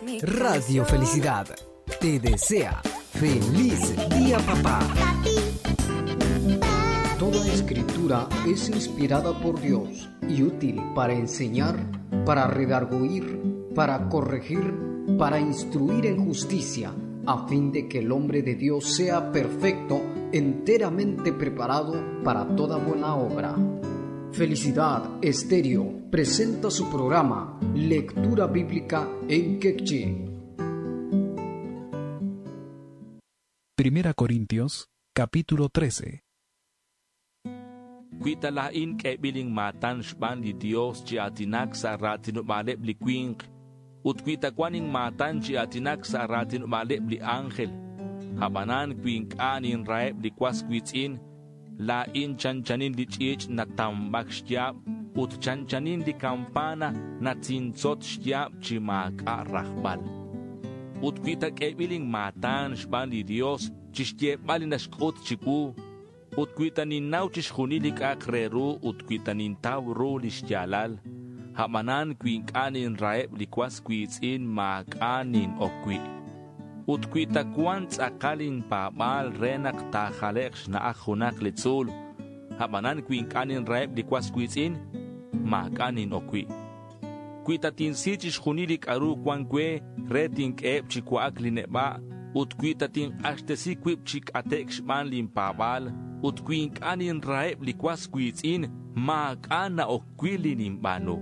Radio Felicidad te desea feliz día, papá. Toda escritura es inspirada por Dios y útil para enseñar, para redarguir, para corregir, para instruir en justicia, a fin de que el hombre de Dios sea perfecto, enteramente preparado para toda buena obra. Felicidad Estéreo presenta su programa Lectura Bíblica en Quechí. 1 Corintios, capítulo 13. Kuitalain kay biling matan shban di Dios ci atinak sa ratin umalip li kwing. Ut kuitakwaning matan ci atinak sa ratin umalip li angel. Habanan kwing anin raep li kwas kwitsin. Lain chanchanin li chich na tambak shtiap. Ut chanchanin li kampana na tsintsot shtiap ci makarahbal. Ut kuitak kay biling matan shban di Dios ci shtiap bali na shkot chiku. Ut kuitanin nauchis hunilik akreru ut kuitanin tawru lishtialal. Hamanan kuinkanin raep likwas kuitsin makanin okwi. Ut kuitakuan tsakalin pabal renak tajaleks na akhunak litzul. Hamanan kuinkanin raep likwas kuitsin makanin okwi. Kuitatin sichis hunilik aru kwankwe retin keep chikwaak lineba. Ut kuitatin ashtesikwip chik atekshman limpabal. Ut kuinkanin raep likwas kuitsin maakana okwilin imbano.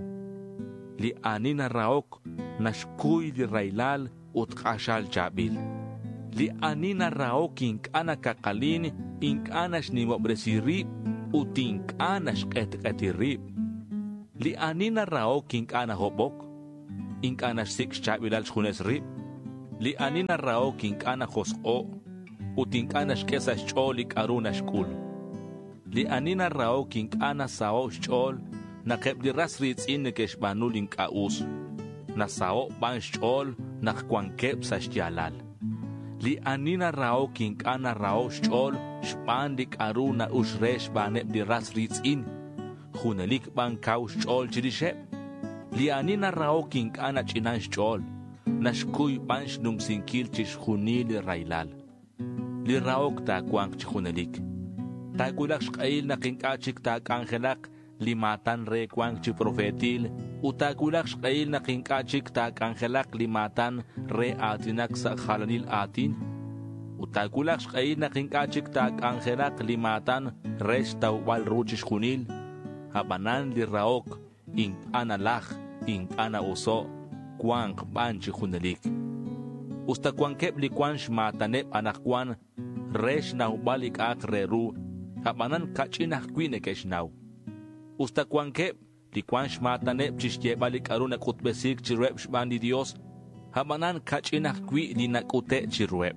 Li anina raok nashkuy li railal ut kashal chabil. Li anina raok inkana kakalin inkanash nimobresirip ut inkanash ketketirip. Li anina raok inkana hobok inkanash six chabilal shkunesrip. Li anina raok inkana hosko ut inkanash kesash cholik arunash kul. Li anina raok inkana sao chol nakep li ras ritzin nekeshbanul inkaus. Na sao ban chol nakwankep sa shtialal. Li anina raok inkana rao chol shpandik aruna ushresh banep li ras ritzin. Hunelik ban kaus chol chirishep. Li anina raok inkana chinan chol. Nashkuy bansh numsinkil chish hunil railal. Li raok ta kwang chihunelik. Ta kulak shkail na kinkachik ta kangelak limatan re kwang chiprofetil. Uta kulak shkail na kinkachik ta kangelak limatan re atinak sa khalanil atin. Uta kulak shkail na kinkachik ta kangelak limatan resh tawal ruchish hunil. Habanan li raok ink analak ink ana uso kwang banchi hunelik. Usta kwang kep li kwan shmatanep anakwan resh na ubalik akreru. Habanan kachinak kwinekesh naw. Usta kwang kep li kwan shmatanep chishtebalik aruna kutbesik chirweb shban di Dios. Habanan kachinak kwi li nakute chirweb.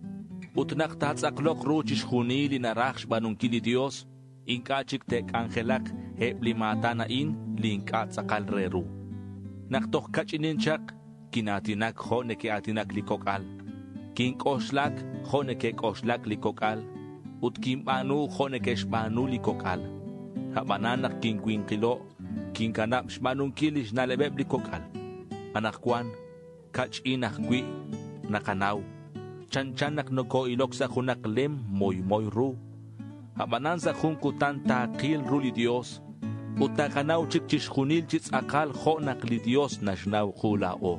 Utnak tatsaklok ruchish huni li narak shbanunki di Dios. Inkachik tek angelak heb li matanain li inkatsakal reru. Naktok kachinin chak kinatinak honeke atinak likokal. Kinkoshlak honeke koslak likokal. Ut kimbanu honeke shbanu likokal. Habananak kinkwinqilo kinkanap shbanun kilish nalebeb likokal. Anakwan kachinak kwi nakanaw. Chanchanak noko ilok sa hunak lem moy ru. Habanan sa hunkutan takil ru li Dios. Utakanaw chikchish hunil chits akal honak li Dios nashnaw hulao.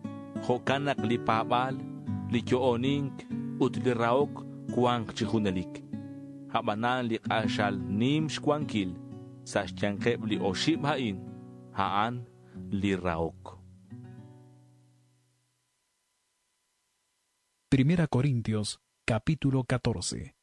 Hokanak li pabal, li kyoonink, ut li raok kwang chihunelik. Habanan li kashal nim shkwankil, sa shtiankeb li oshib hain, haan li raok. 1 Corintios, capítulo 14.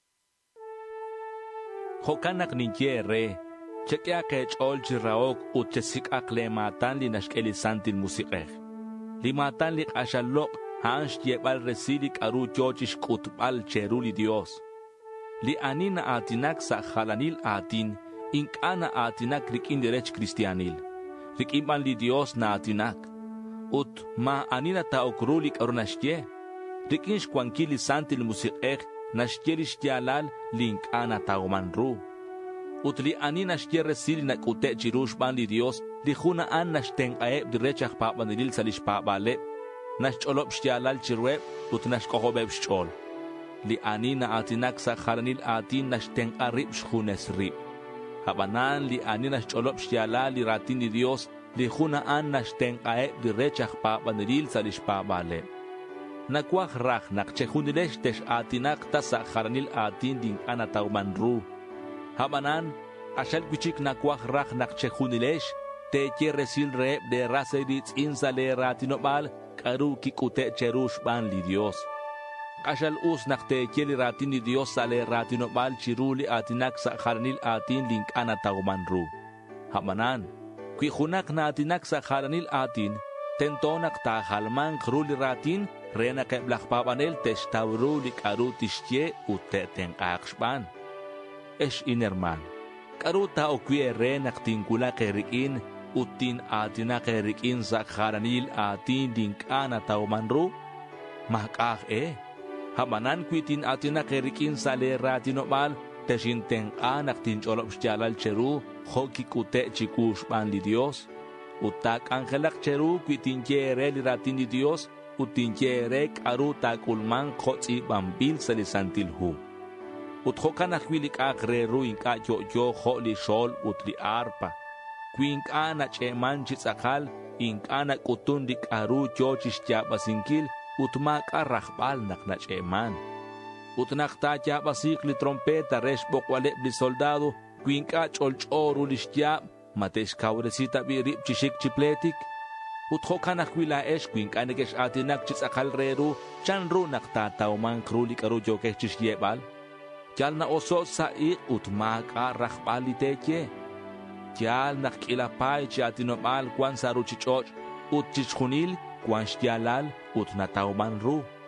Hokanak ninyere, chekya kechol chiraok ut chesik aklematan li nashkelisantil musikeh. Limatan li kashalok hans yebal resilik aru chochish kutbal cheruli Dios. Li anina atinak sa khalanil atin, inkana atinak rikin direch kristianil. Rikiman li Dios na atinak. Ut ma anina taokrulik aru nashtye. Rikinsh kwankili santil musikeh nashtyelis tialal linkana taumanru. Utli anina shtiere sil na kute chirush ban li Dios, di juna an nashteng aeb di rechach papanilil salish papale. nash ch'olop xyalal chirweb ut nash kohobeb xch'ol. Li anina atinak sa kharanil atin nash tenqarib xjunes rib. Habanan li anina nash ch'olop xyalal li ratin ni Dios li junaan nash tenqaeb li rechach pabaniril sa lishpabale. Nakwaj raj nakchejunilesh tesh atinak tasa kharanil atin din anatauman ru. Habanan ashal kuchik nakwaj raj nakchejunilesh teche resil reeb de raseritz insale ratinobal karu kikute cherush ban li Dios. Ashal us nakteche li ratin li Dios sale ratinobal chiruli atinak sa kharanil atin link anatauman ru. Habanan kui hunak na atinak sa kharanil atin tentonak ta halman kruli ratin rena keblach pabanel teштавru li karu tishye uteten qaqshban. Esh inerman karuta okwie renak tinkula qerikin utin atina qerikin sa kharanil atin dinkana taumanru mahqaq hamanan kwitin atina qerikin sa le ratinobal teshinten anak tincholob xjalal cheru khoki kute chikush ban li Dios utak angelak cheru kwitin kere li ratin li Dios utin kere karuta kulman khotsi bambil salisantil hu uthokan akhwilik akreru inka yo kholi shol utli arpa kwinka na cheman chitsakal inka na kutundik aru chochishya basinkil utmak arrahbal nakna cheman utnakta ya basik li trompeta resh bokwale li soldado kwinka cholchoru lishya matesh kawresita birib chishik chipletik uthokan akhwila esh kwinka negesh atinak chitsakal reru chanru nakta tauman krulik aru jokesh chishyebal Kyal na oso sa utmak arrahbaliteche. Kyal nakilapay chiatinopal kwan saruchichoch ut chichunil kwan shtialal ut natauman ru.